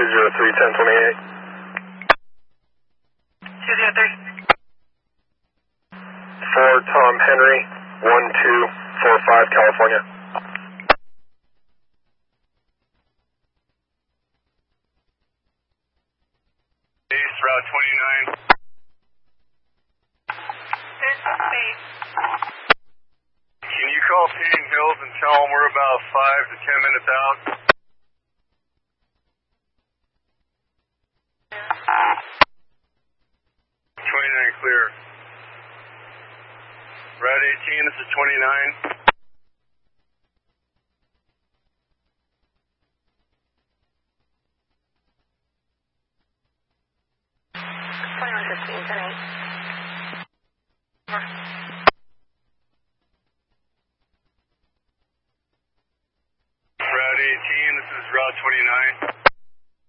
203-1028. 203. For Tom Henry, 1245, California. Base Route 29. There's space. Can you call Painting Hills and tell them we're about 5 to 10 minutes out? 29 clear. Route 18, this is 29. 2115, 10-8. Route 18, this is Route 29.